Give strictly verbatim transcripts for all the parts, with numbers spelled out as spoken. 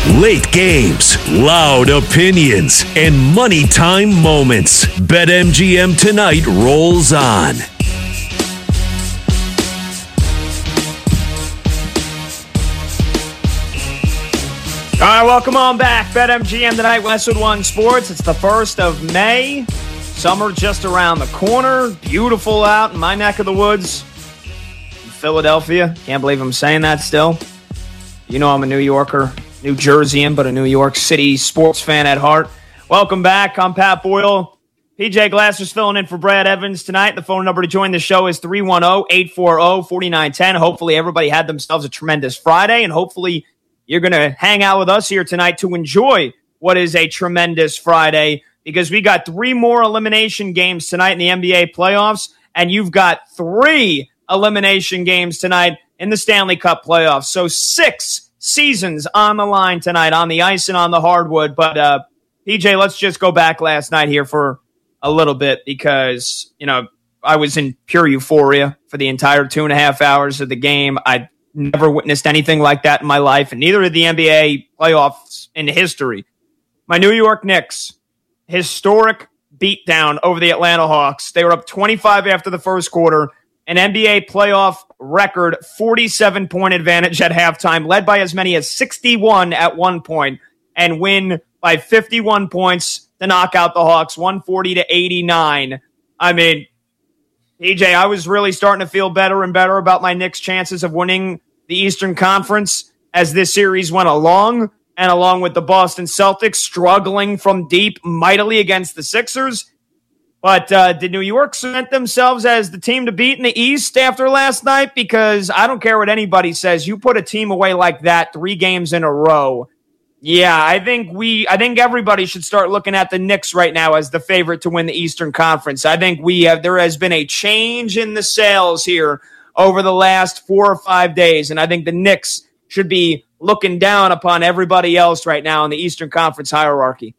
Late games, loud opinions, and money time moments. BetMGM Tonight rolls on. All right, welcome on back. BetMGM Tonight, Westwood One Sports. It's the first of May. Summer just around the corner. Beautiful out in my neck of the woods. In Philadelphia. Can't believe I'm saying that still. You know I'm a New Yorker, New Jerseyan, but a New York City sports fan at heart. Welcome back. I'm Pat Boyle. P J Glasser's filling in for Brad Evans tonight. The phone number to join the show is three one zero, eight four zero, four nine one zero. Hopefully everybody had themselves a tremendous Friday, and hopefully you're going to hang out with us here tonight to enjoy what is a tremendous Friday, because we got three more elimination games tonight in the N B A playoffs, and you've got three elimination games tonight in the Stanley Cup playoffs. So six seasons on the line tonight, on the ice and on the hardwood. But, uh, P J, let's just go back last night here for a little bit, because, you know, I was in pure euphoria for the entire two and a half hours of the game. I never witnessed anything like that in my life, and neither did the N B A playoffs in history. My New York Knicks, historic beatdown over the Atlanta Hawks. They were up twenty-five after the first quarter. An N B A playoff record forty-seven point advantage at halftime, led by as many as sixty-one at one point, and win by fifty-one points to knock out the Hawks, one forty to eighty-nine. I mean, P J, I was really starting to feel better and better about my Knicks' chances of winning the Eastern Conference as this series went along, and along with the Boston Celtics struggling from deep mightily against the Sixers. But uh, did New York cement themselves as the team to beat in the East after last night? Because I don't care what anybody says. You put a team away like that three games in a row. Yeah, I think we, I think everybody should start looking at the Knicks right now as the favorite to win the Eastern Conference. I think we have, there has been a change in the sails here over the last four or five days. And I think the Knicks should be looking down upon everybody else right now in the Eastern Conference hierarchy.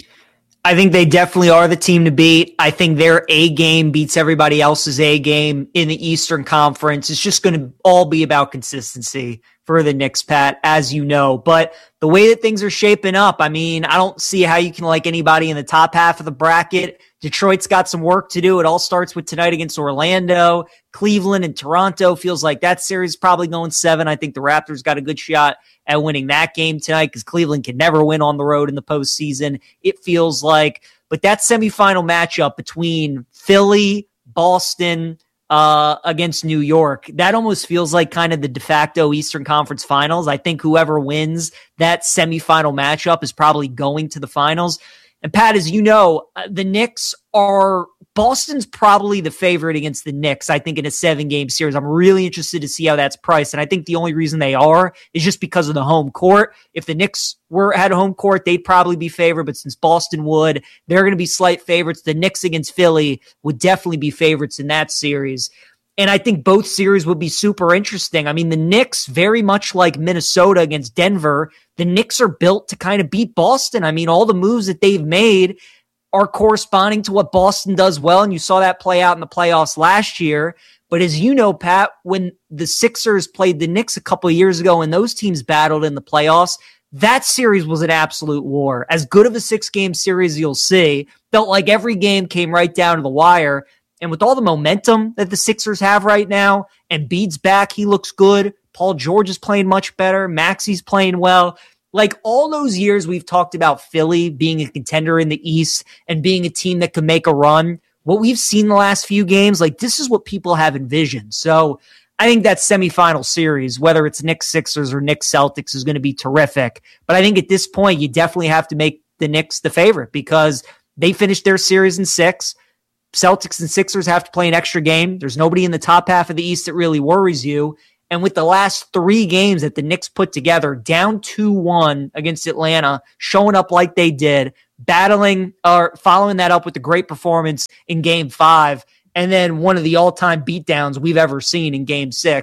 I think they definitely are the team to beat. I think their A game beats everybody else's A game in the Eastern Conference. It's just going to all be about consistency for the Knicks, Pat, as you know. But the way that things are shaping up, I mean, I don't see how you can like anybody in the top half of the bracket. Detroit's got some work to do. It all starts with tonight against Orlando. Cleveland and Toronto feels like that series is probably going seven. I think the Raptors got a good shot at winning that game tonight, because Cleveland can never win on the road in the postseason, it feels like. But that semifinal matchup between Philly, Boston, uh, against New York, that almost feels like kind of the de facto Eastern Conference Finals. I think whoever wins that semifinal matchup is probably going to the finals. And Pat, as you know, the Knicks are, Boston's probably the favorite against the Knicks, I think, in a seven-game series. I'm really interested to see how that's priced, and I think the only reason they are is just because of the home court. If the Knicks were had home court, they'd probably be favored, but since Boston would, they're going to be slight favorites. The Knicks against Philly would definitely be favorites in that series. And I think both series would be super interesting. I mean, the Knicks, very much like Minnesota against Denver, the Knicks are built to kind of beat Boston. I mean, all the moves that they've made are corresponding to what Boston does well, and you saw that play out in the playoffs last year. But as you know, Pat, when the Sixers played the Knicks a couple of years ago and those teams battled in the playoffs, that series was an absolute war. As good of a six-game series you'll see. Felt like every game came right down to the wire. And with all the momentum that the Sixers have right now, and Embiid's back, he looks good. Paul George is playing much better. Maxey's playing well. Like all those years we've talked about Philly being a contender in the East and being a team that could make a run. What we've seen the last few games, like this is what people have envisioned. So I think that semifinal series, whether it's Knicks Sixers or Knicks Celtics, is going to be terrific. But I think at this point, you definitely have to make the Knicks the favorite because they finished their series in six. Celtics and Sixers have to play an extra game. There's nobody in the top half of the East that really worries you. And with the last three games that the Knicks put together, down two one against Atlanta, showing up like they did, battling or following that up with a great performance in game five, and then one of the all-time beatdowns we've ever seen in game six,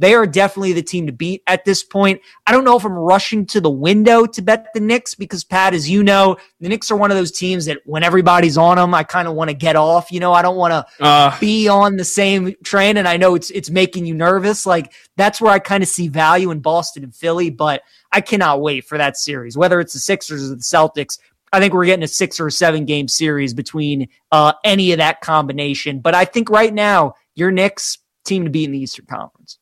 they are definitely the team to beat at this point. I don't know if I'm rushing to the window to bet the Knicks because, Pat, as you know, the Knicks are one of those teams that when everybody's on them, I kind of want to get off. You know, I don't want to uh, be on the same train, and I know it's it's making you nervous. Like, that's where I kind of see value in Boston and Philly, but I cannot wait for that series, whether it's the Sixers or the Celtics. I think we're getting a six or a seven game series between uh, any of that combination. But I think right now, your Knicks team to beat in the Eastern Conference.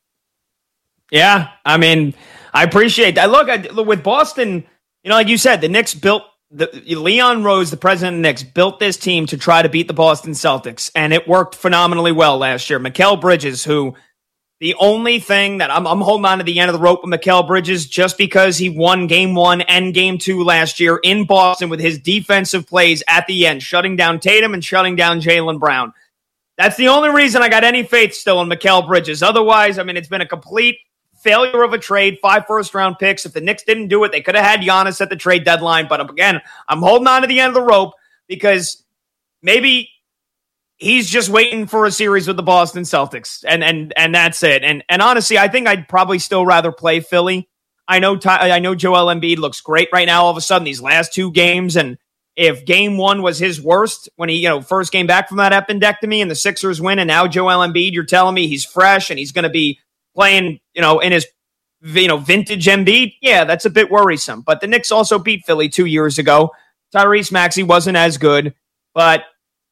Yeah, I mean, I appreciate that. Look, I, look with Boston, you know, like you said, the Knicks built, the Leon Rose, the president of the Knicks, built this team to try to beat the Boston Celtics, and it worked phenomenally well last year. Mikal Bridges, who the only thing that I'm, I'm holding on to the end of the rope with Mikal Bridges just because he won game one and game two last year in Boston with his defensive plays at the end, shutting down Tatum and shutting down Jaylen Brown. That's the only reason I got any faith still in Mikal Bridges. Otherwise, I mean, it's been a complete failure of a trade, five first-round picks. If the Knicks didn't do it, they could have had Giannis at the trade deadline. But again, I'm holding on to the end of the rope because maybe he's just waiting for a series with the Boston Celtics, and and and that's it. And and honestly, I think I'd probably still rather play Philly. I know Ty, I know Joel Embiid looks great right now. All of a sudden, these last two games, and if game one was his worst when he, you know, first came back from that appendectomy, and the Sixers win, and now Joel Embiid, you're telling me he's fresh and he's going to be playing, you know, in his, you know, vintage Embiid. Yeah, that's a bit worrisome. But the Knicks also beat Philly two years ago. Tyrese Maxey wasn't as good, but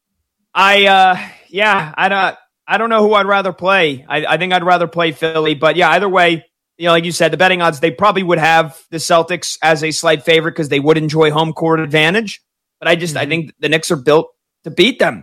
I, uh, yeah, I don't, I don't know who I'd rather play. I, I think I'd rather play Philly, but yeah, either way, you know, like you said, the betting odds, they probably would have the Celtics as a slight favorite because they would enjoy home court advantage. But I just, mm-hmm. I think the Knicks are built to beat them.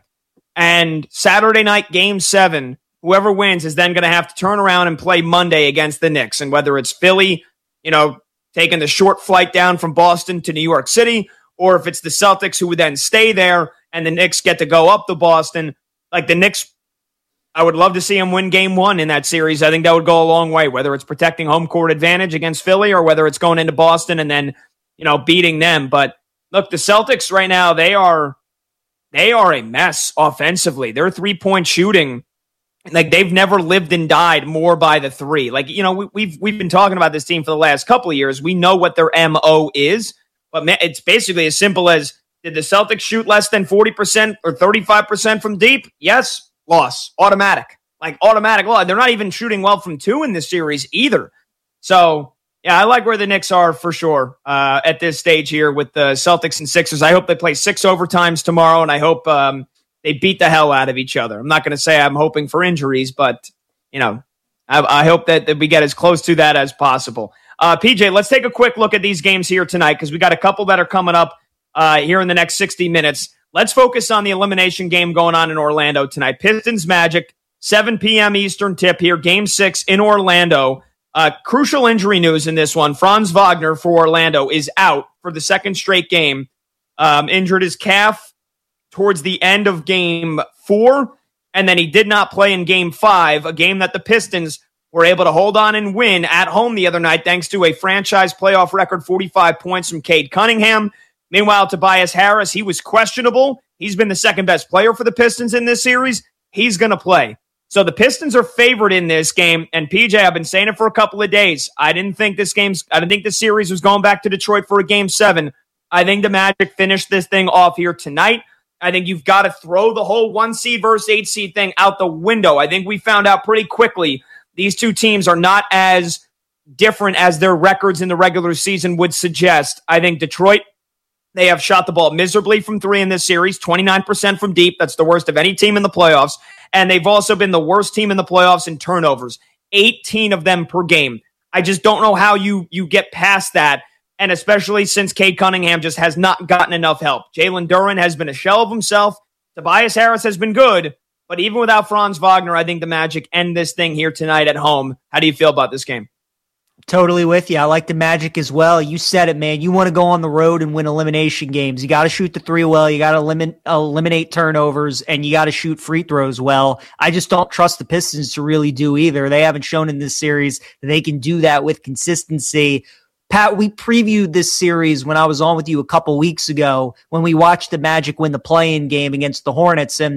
And Saturday night game seven, whoever wins is then going to have to turn around and play Monday against the Knicks. And whether it's Philly, you know, taking the short flight down from Boston to New York City, or if it's the Celtics who would then stay there and the Knicks get to go up to Boston. Like the Knicks, I would love to see them win game one in that series. I think that would go a long way, whether it's protecting home court advantage against Philly or whether it's going into Boston and then, you know, beating them. But look, the Celtics right now, they are they are a mess offensively. Their three-point shooting, like they've never lived and died more by the three. Like, you know, we, we've we've been talking about this team for the last couple of years. We know what their M O is, but it's basically as simple as, did the Celtics shoot less than forty percent or thirty-five percent from deep? Yes. Loss. Automatic. Like automatic loss. They're not even shooting well from two in this series either. So, yeah, I like where the Knicks are for sure uh, at this stage here with the Celtics and Sixers. I hope they play six overtimes tomorrow, and I hope um, they beat the hell out of each other. I'm not going to say I'm hoping for injuries, but, you know, I, I hope that, that we get as close to that as possible. Uh, P J, let's take a quick look at these games here tonight because we got a couple that are coming up uh, here in the next sixty minutes. Let's focus on the elimination game going on in Orlando tonight. Pistons Magic, seven p.m. Eastern tip here, game six in Orlando. Uh, crucial injury news in this one. Franz Wagner for Orlando is out for the second straight game. Um, injured his calf towards the end of game four, and then he did not play in game five, a game that the Pistons were able to hold on and win at home the other night thanks to a franchise playoff record forty-five points from Cade Cunningham. Meanwhile, Tobias Harris, he was questionable. He's been the second best player for the Pistons in this series. He's going to play. So the Pistons are favored in this game. And P J, I've been saying it for a couple of days. I didn't think this game's, I didn't think this series was going back to Detroit for a game seven. I think the Magic finished this thing off here tonight. I think you've got to throw the whole one seed versus eight seed thing out the window. I think we found out pretty quickly these two teams are not as different as their records in the regular season would suggest. I think Detroit, they have shot the ball miserably from three in this series, twenty-nine percent from deep. That's the worst of any team in the playoffs. And they've also been the worst team in the playoffs in turnovers, eighteen of them per game. I just don't know how you you get past that, and especially since Cade Cunningham just has not gotten enough help. Jalen Duren has been a shell of himself. Tobias Harris has been good, but even without Franz Wagner, I think the Magic end this thing here tonight at home. How do you feel about this game? Totally with you. I like the Magic as well. You said it, man. You want to go on the road and win elimination games. You got to shoot the three well. You got to eliminate, eliminate turnovers, and you got to shoot free throws well. I just don't trust the Pistons to really do either. They haven't shown in this series that they can do that with consistency. Pat, we previewed this series when I was on with you a couple weeks ago when we watched the Magic win the play-in game against the Hornets, and